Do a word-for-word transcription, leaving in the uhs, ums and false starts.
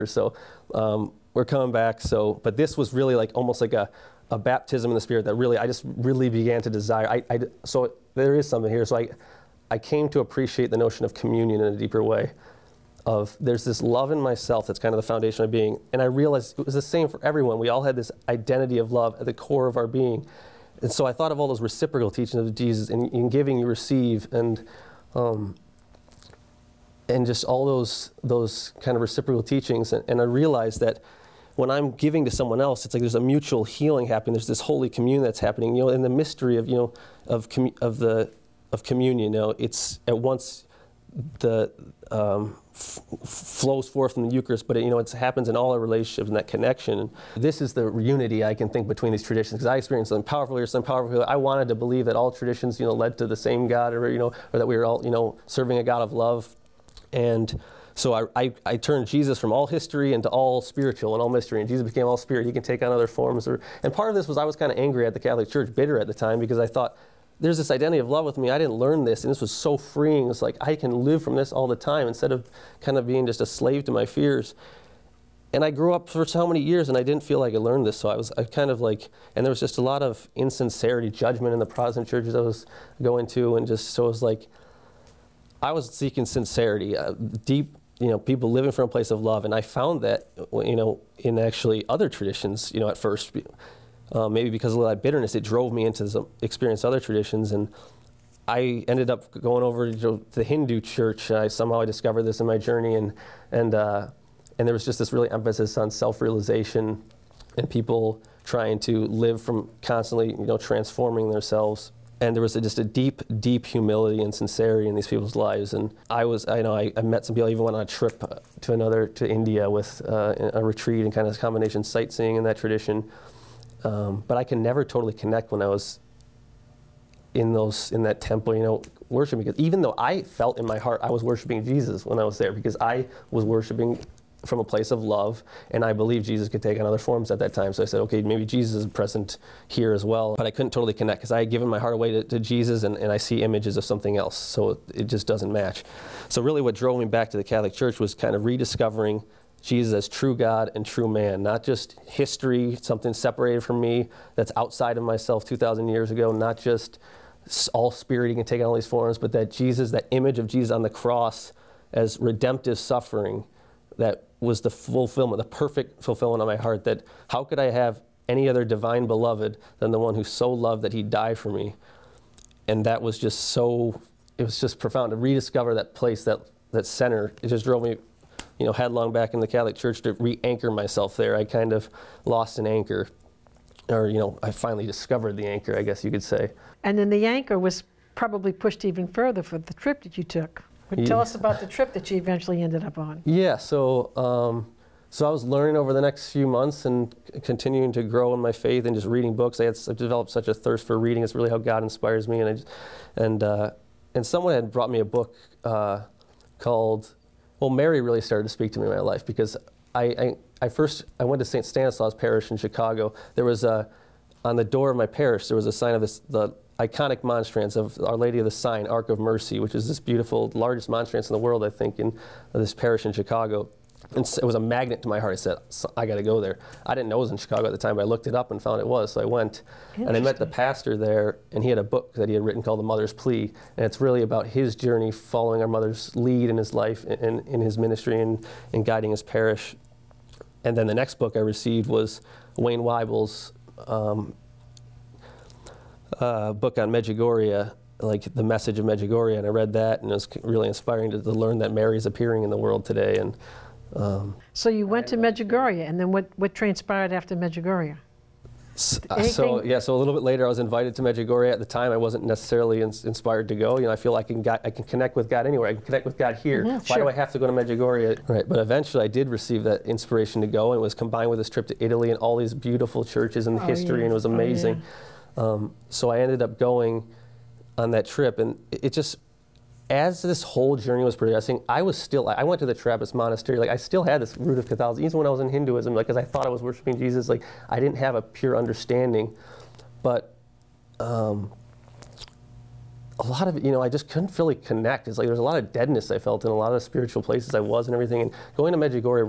So um, we're coming back. So, but this was really like almost like a, a baptism in the Spirit that really, I just really began to desire. I, I, so there is something here. So I, I came to appreciate the notion of communion in a deeper way. Of there's this love in myself that's kind of the foundation of being. And I realized it was the same for everyone. We all had this identity of love at the core of our being. And so I thought of all those reciprocal teachings of Jesus. And in giving, you receive. And um, and just all those those kind of reciprocal teachings. And, and I realized that when I'm giving to someone else, it's like there's a mutual healing happening. There's this holy communion that's happening. You know, in the mystery of you know of commu- of the of communion. You know, it's at once the um, f- flows forth from the Eucharist, but it, you know it happens in all our relationships and that connection. This is the unity I can think between these traditions, because I experienced something powerful here, something powerful here. I wanted to believe that all traditions, you know, led to the same God, or you know, or that we were all, you know, serving a God of love. And so I, I, I turned Jesus from all history into all spiritual and all mystery, and Jesus became all spirit. He can take on other forms. Or, and part of this was I was kind of angry at the Catholic Church, bitter at the time, because I thought, there's this identity of love with me. I didn't learn this, and this was so freeing. It's like I can live from this all the time instead of kind of being just a slave to my fears. And I grew up for so many years, and I didn't feel like I learned this. So I was I kind of like, and there was just a lot of insincerity, judgment in the Protestant churches I was going to, and just so it was like, I was seeking sincerity, uh, deep, you know, people living from a place of love, and I found that, you know, in actually other traditions, you know, at first. Uh, maybe because of that bitterness, it drove me into some, experience other traditions, and I ended up going over to the Hindu church. I somehow I discovered this in my journey, and and uh, and there was just this really emphasis on self-realization and people trying to live from constantly, you know, transforming themselves. And there was a, just a deep, deep humility and sincerity in these people's lives. And I was, I know, I, I met some people. I even went on a trip to another to India with uh, a retreat and kind of a combination sightseeing in that tradition. Um, but I can never totally connect when I was in those in that temple, you know, worshiping. Because even though I felt in my heart I was worshiping Jesus when I was there, because I was worshiping from a place of love, and I believed Jesus could take on other forms at that time. So I said, okay, maybe Jesus is present here as well. But I couldn't totally connect because I had given my heart away to, to Jesus, and, and I see images of something else. So it just doesn't match. So really, what drove me back to the Catholic Church was kind of rediscovering Jesus as true God and true man, not just history, something separated from me that's outside of myself two thousand years ago, not just all spirit, he can take on all these forms, but that Jesus, that image of Jesus on the cross as redemptive suffering, that was the fulfillment, the perfect fulfillment of my heart, that how could I have any other divine beloved than the one who so loved that he died for me? And that was just so, it was just profound to rediscover that place, that, that center. It just drove me, you know, headlong back in the Catholic Church to re-anchor myself there. I kind of lost an anchor, or, you know, I finally discovered the anchor, I guess you could say. And then the anchor was probably pushed even further for the trip that you took. But yeah. Tell us about the trip that you eventually ended up on. Yeah, so, um, so I was learning over the next few months and continuing to grow in my faith and just reading books. I had I've developed such a thirst for reading. It's really how God inspires me. And I just, and, uh, and someone had brought me a book uh, called, well, Mary really started to speak to me in my life, because I, I, I first, I went to Saint Stanislaus Parish in Chicago. There was a, on the door of my parish, there was a sign of this, the iconic monstrance of Our Lady of the Sign, Ark of Mercy, which is this beautiful, largest monstrance in the world, I think, in this parish in Chicago. And it was a magnet to my heart. I said, I got to go there. I didn't know it was in Chicago at the time, but I looked it up and found it was, so I went. And I met the pastor there, and he had a book that he had written called The Mother's Plea, and it's really about his journey following our mother's lead in his life, in, in his ministry, and, and guiding his parish. And then the next book I received was Wayne Weibel's um, uh, book on Medjugorje, like the message of Medjugorje, and I read that, and it was really inspiring to, to learn that Mary is appearing in the world today. And um, so you went to Medjugorje, and then what, what transpired after Medjugorje? Uh, so yeah, so a little bit later, I was invited to Medjugorje. At the time, I wasn't necessarily ins inspired to go. You know, I feel like I can, God, I can connect with God anywhere. I can connect with God here. Mm-hmm, Why sure. do I have to go to Medjugorje? Right. But eventually, I did receive that inspiration to go, and it was combined with this trip to Italy and all these beautiful churches and the oh, history, yeah. and it was amazing. Oh, yeah. um, so I ended up going on that trip, and it, it just, as this whole journey was progressing, I was still, I went to the Trappist monastery, like I still had this root of Catholicism, even when I was in Hinduism, like, because I thought I was worshiping Jesus, like I didn't have a pure understanding, but um, a lot of it, you know, I just couldn't really connect. It's like there was a lot of deadness I felt in a lot of the spiritual places I was and everything, and going to Medjugorje